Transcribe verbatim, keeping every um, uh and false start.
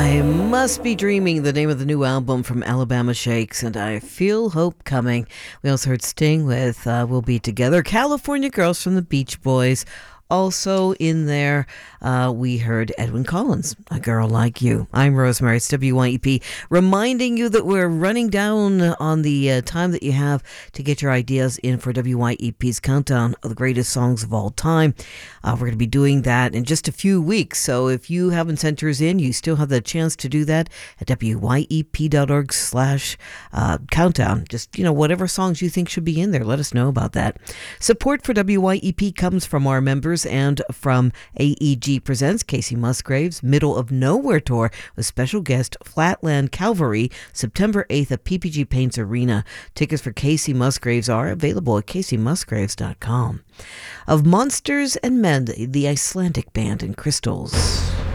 I Must Be Dreaming, the name of the new album from Alabama Shakes, and I Feel Hope Coming. We also heard Sting with uh, We'll Be Together. California Girls from the Beach Boys. Also in there, uh, we heard Edwyn Collins, A Girl Like You. I'm Rosemary. It's W Y E P, reminding you that we're running down on the uh, time that you have to get your ideas in for W Y E P's countdown of the greatest songs of all time. Uh, we're going to be doing that in just a few weeks. So if you haven't sent yours in, you still have the chance to do that at W Y E P dot org slash countdown. Just, you know, whatever songs you think should be in there, let us know about that. Support for W Y E P comes from our members and from A E G Presents Casey Musgraves' Middle of Nowhere Tour with special guest Flatland Calvary, September eighth at P P G Paints Arena. Tickets for Casey Musgraves are available at casey musgraves dot com. Of Monsters and Men, the Icelandic band, and Crystals.